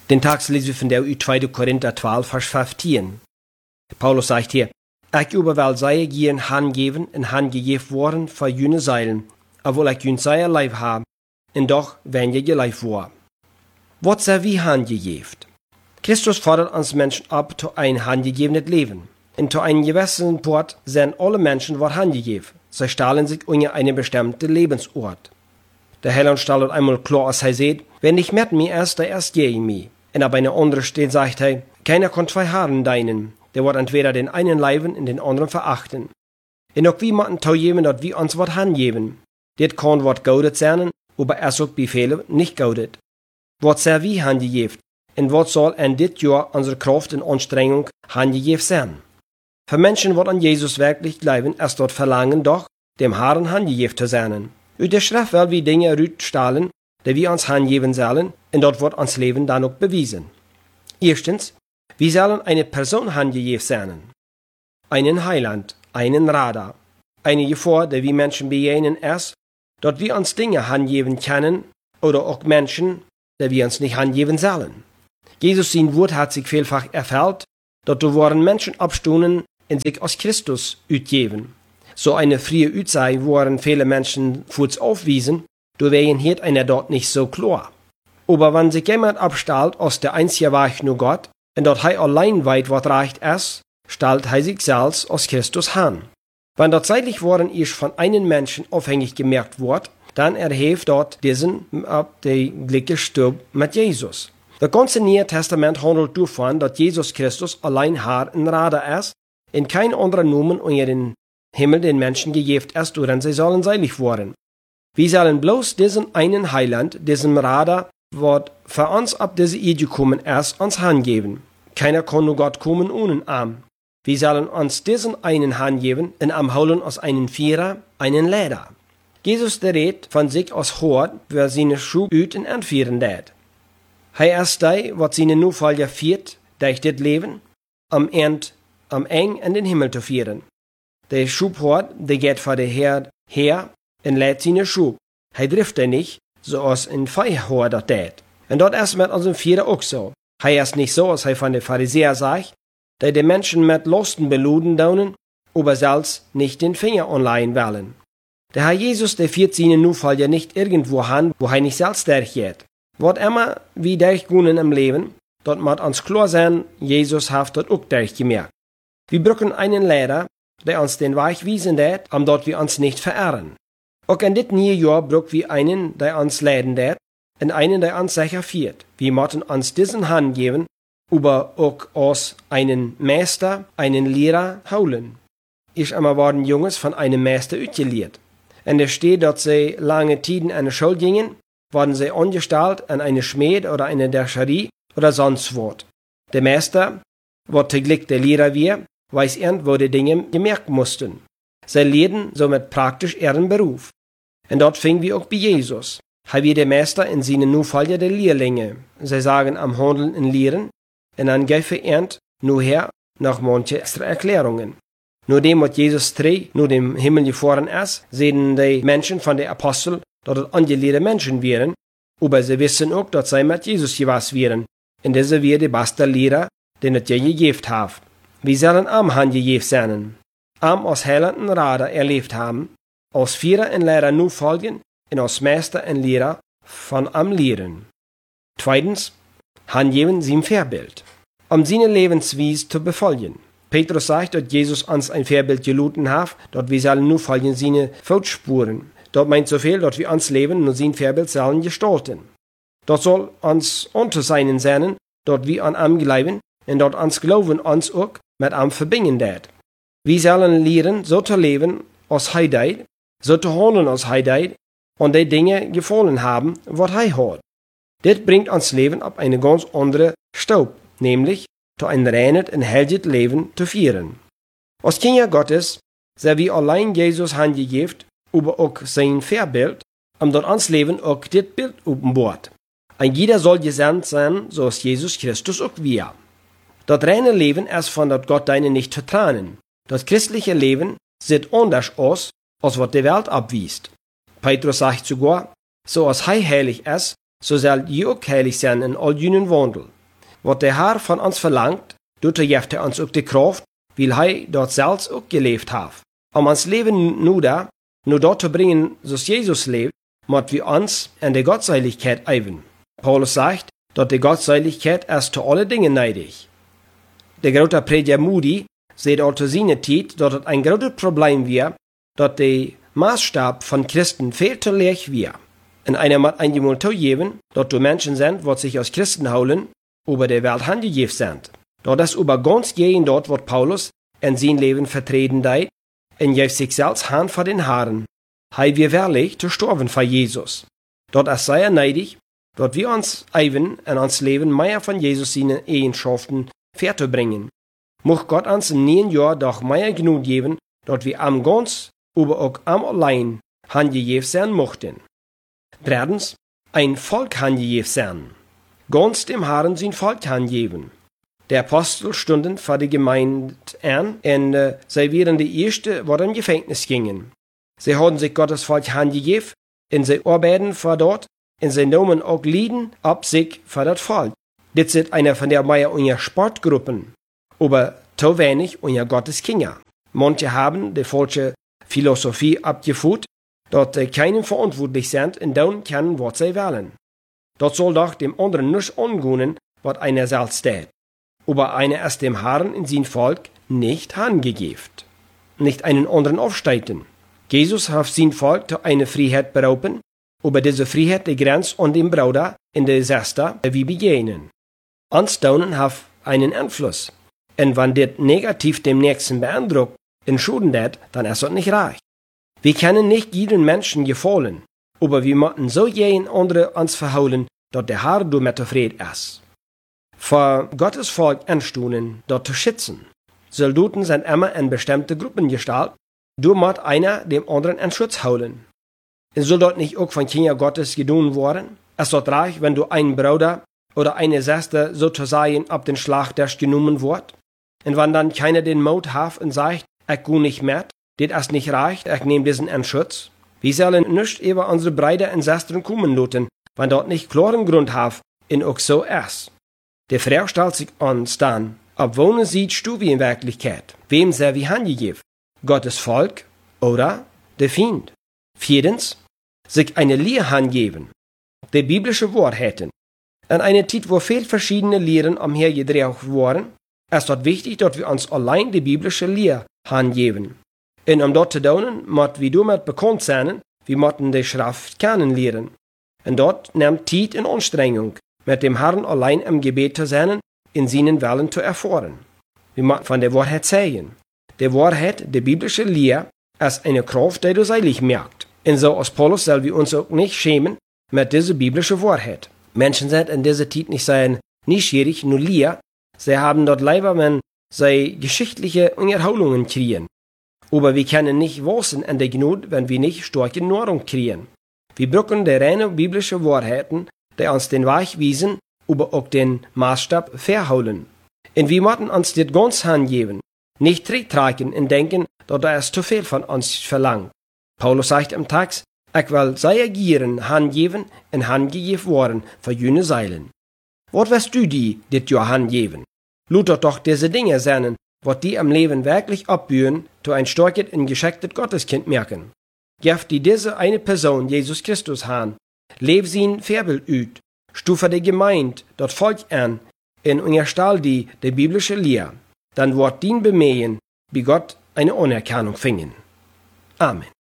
Den Tag lesen wir von der 2. Korinther 12, Vers 15. Paulus sagt hier, ich überwel sei gehen hangeben en hangegeben worden für jene Seilen, obwohl ich jün sei Leib habe, und doch wenn je Leib war. Was sei wie hangegeben? Christus fordert uns Menschen ab zu ein handgegebenes Leben. Und zu einem gewissen Port sind alle Menschen was hangegeben. Sie stahlen sich unter einen bestimmten Lebensort. Der Heiland stellt einmal klar, als er sagt, wer nicht mit mir ist, der ist gegen mich. Und ab einer anderen Stelle sagt er, keiner kann zwei Herren dienen. Der wird entweder den einen leiben und den anderen verachten. Und auch wir müssen zugeben, dass wir uns was hangeben. Das kann was Gutes sein, aber es auch bei vielen nicht Gutes. Was sei wie hangegeben? Und was soll in dit Jahr unsere Kraft und Anstrengung hangegeben sein? Für Menschen, die an Jesus wirklich glauben, ist dort Verlangen doch, dem Herrn hangegeben zu sein. Uit der Schrift will wir Dinge rüststahlen, die wir uns hangeben sollen, und dort wird uns Leben dann auch bewiesen. Erstens, wir sollen eine Person hangegeben sein. Einen Heiland, einen Radar. Eine Gefahr, die wir Menschen begegnen, ist, dass wir uns Dinge hangeben können, oder auch Menschen, die wir uns nicht hangeben sollen. Jesus sein Wort hat sich vielfach erfüllt, dass da waren Menschen abstunden und sich aus Christus utgeben. So eine frühe Utzeit waren viele Menschen kurz aufwiesen, da wären hier einer dort nicht so klar. Aber wenn sich jemand abstellt aus der einzige Weg nur Gott, und dort er allein weit was reicht ist, stellt er sich selbst aus Christus an. Wenn dort zeitlich waren ist von einem Menschen abhängig gemerkt wird, dann erhebt dort diesen ab der gleiche Stub mit Jesus. Das ganze Neue Testament handelt davon, dass Jesus Christus allein Herr und Retter ist, in kein anderer Namen unter den Himmel den Menschen gegeben ist, worin sie sollen seilig werden. Wir sollen bloß diesen einen Heiland, diesen Retter, was für uns ab diese Erde gekommen ist, uns hingeben. Keiner kann nur Gott kommen ohne Arm. Wir sollen uns diesen einen hingeben und am holen aus einem Vierer, einen Leder. Jesus der redet von sich aus Hort, wer seine Schuhe ut und entführen lädt. Er ist der, was seine Nachfolger führt, durch das Leben, am Ende, am eng in den Himmel zu führen. Der Schubhort, der geht vor der Herr her und lädt seine Schub. Er trifft nicht, so als ein Feierhort das tät. Und dort ist mit unserem Vierer auch so. Er ist nicht so, als er von den Pharisäern sagt, dass die Menschen mit Lusten beluden daunen, aber selbst nicht den Finger anleihen wollen. Der Herr Jesus, der führt seine Nachfolger nicht irgendwo an, wo er nicht selbst durchgeht. Was immer wie durchgehen im Leben, dort muss uns klar sein, Jesus hat dort auch durchgemerkt. Wir brauchen einen Lehrer, der uns den Weg wiesen wird, dort wir uns nicht verirren. Auch in dit neue Jahr brauchen wir einen, der uns leiden wird, und einen, der uns sicher führt. Wir müssen uns diesen Hand geben, aber auch aus einen Meister, einen Lehrer holen. Ich einmal worden Jungs von einem Meister utgeliert. Und es steht, dass sie lange Tiden an der Schule gingen, wurden sie angestellt an eine Schmied oder eine Däscherie oder sonst was. Der Meister, was zugleich der Lehrer war, weiß irgendwo die Dinge gemerkt mussten. Sie lehrten somit praktisch ihren Beruf. Und dort fingen wir auch bei Jesus. Er wird der Meister in seinen Nachfolger der Lehrlinge. Sie sagen am Handeln und Lehren, und dann gebe er nur her nach manche extra Erklärungen. Nur dem, was Jesus nur dem Himmel gefahren ist, sehen die Menschen von den Aposteln, dass es angelehrte Menschen wären, aber sie wissen auch, dass sie mit Jesus gewesen wären. Und diese wäre der beste Lehrer, den es je gegeben hat. Wir sollen am Hand gegeben sein. Am aus heilenden Rader erlebt haben, aus Vierer und Lehrer nur folgen, und aus Meister und Lehrer von am Lehren. Zweitens, hingeben sie im Vorbild, seine Lebensweise zu befolgen. Petrus sagt, dass Jesus uns ein Vorbild geluten hat, dass wir sollen nur folgen seine Fußspuren. Dort meint so viel, dass wir uns leben und sein Vorbild sollen gestalten. Dort soll uns unter seinen sein, dort wir an ihm glauben, und dort uns Glauben uns auch mit ihm verbinden wird. Wir sollen lernen, so zu leben, als er deed, so zu handeln, als er deed, und die Dinge gefallen haben, was er hat. Das bringt uns Leben auf eine ganz andere Staub, nämlich zu ein reines und heiliges Leben zu führen. Als Kinder Gottes, sind wir allein Jesus hingegeben, aber auch sein Vorbild, dort ans Leben auch das Bild offenbart. Ein jeder soll gesandt sein, so als Jesus Christus auch wir. Das reine Leben ist von dort Gott deine nicht zu trennen. Das christliche Leben sieht anders aus, als was die Welt abwiest. Petrus sagt sogar, so als er heilig ist, so soll ihr auch heilig sein in all jenen Wandel. was der Herr von uns verlangt, doet geeft er uns auch die Kraft, weil er dort selbst auch gelebt hat. Ons Leben nur dort zu bringen, zoals Jesus lebt, moet wir uns in der Gottseiligkeit üben. Paulus sagt, dass die Gottseiligkeit ist zu alle Dinge neidig. Der große Prediger Moody sagt auch zu seiner Zeit, dass es ein großes Problem war, dass der Maßstab von Christen viel zu leicht war. Und einer muss einmal zugeben, dass die Menschen sind, die sich als Christen holen, über der Welt handgegeben sind. Das ist über ganz gegen dort, was Paulus in sein Leben vertreten hat, und gab sich selbst Hand vor den Haaren. Er wir wirklich zu sterben für Jesus. Dort ist sehr neidig, dass wir uns eben in uns Leben mehr von Jesus seine Eigenschaften bringen. Mocht Gott uns in neuen Jahr doch mehr genug geben, dass wir am ganz, aber auch am allein handgegeben sein mochten. Drittens, ein Volk handgegeben sein. Ganz dem Herrn sein Volk handgeben. Der Apostel stunden vor die Gemeinde an, und sie waren die Ersten, die in Gefängnis gingen. Sie haben sich Gottes Volk handgegeben, und sie arbeiten vor dort, und sie nehmen auch Lieden ab sich für das Volk. Das ist einer von der Meier unserer Sportgruppen, aber zu wenig unser Gottes Kinder. Manche haben die falsche Philosophie abgeführt, dass sie keinen verantwortlich sind und dann können, was sie wollen. Das soll doch dem anderen nicht angehen, was einer selbst tät. Aber einer ist dem Herrn in sein Volk nicht angegeben. Nicht einen anderen aufsteiten. Jesus hat sein Volk zu einer Freiheit berauben, aber diese Freiheit die Grenze an dem Bruder in der Schwester wie begegnen. Anstaunen hat einen Einfluss. Und wenn das negativ dem Nächsten beeindruckt, entschulden das, dann ist das nicht recht. Wir können nicht jedem Menschen gefallen, aber wir müssen so jeden anderen uns verholen, dass der Herr damit zufrieden ist. Für Gottes Volk anstunden, dort zu schützen. Soldaten sind immer in bestimmte Gruppen gestellt, du muss einer dem anderen in Schutz holen. Und soll dort nicht auch von Kindern Gottes gedungen worden? Es ist reich, wenn du einen Bruder oder eine Schwester sozusagen ab den Schlachttisch genommen wird? Und wenn dann keiner den Mut hat und sagt, ich gehe nicht mehr, das ist nicht reicht, ich nehme diesen in Schutz? Wir sollen nicht über unsere Brüder und Schwestern kommen lassen, wenn dort nicht klaren Grund hat, und auch so ist. Die Frage stellt sich uns dann, ob wohnen siehst du wie in Wirklichkeit? Wem sei wie handgegeben? Gottes Volk oder der Feind? Viertens, sich eine Lehre angeben. Die biblische Wahrheiten. In einer Zeit, wo viel verschiedene Lehren umhergedreht wurden, ist es wichtig, dass wir uns allein die biblische Lehre angeben. Und um dort zu tun, müssen wir damit bekannt sein, wir müssen die Schrift kennenlernen. Und dort nimmt Zeit und Anstrengung, mit dem Herrn allein im Gebet zu sein, in seinen Willen zu erfahren. Wir müssen von der Wahrheit sagen. Die Wahrheit, die biblische Lehre, ist eine Kraft, die du seilig merkt. Und so als Paulus sollen wir uns auch nicht schämen mit dieser biblischen Wahrheit. Menschen sind in dieser Zeit nicht sein neugierig, nur leer. Sie haben dort lieber, wenn sie geschichtliche Unterhaltungen kriegen. Aber wir können nicht wachsen in der Gnade, wenn wir nicht starke Nahrung kriegen. Wir brauchen die reine biblische Wahrheiten, die uns den Weg wiesen, aber auch den Maßstab verholen. Und wir müssen uns das ganz angeben, nicht zurücktragen und denken, dass es zu viel von uns verlangt. Paulus sagt im Text, ich will sehr gieren angeben und angegeben worden für jene Seilen. Was wirst du die dit Jahr angeben? Lut doch diese Dinge sein, was die am Leben wirklich abbühen, zu ein starkes und geschicktes Gotteskind merken. Gef die diese eine Person, Jesus Christus, han, leb sein Vorbild üt, stufe die Gemeinde, dort Volk an, und unterstell die biblische Lehre, dann wird din Bemühen, wie Gott eine Anerkennung fingen. Amen.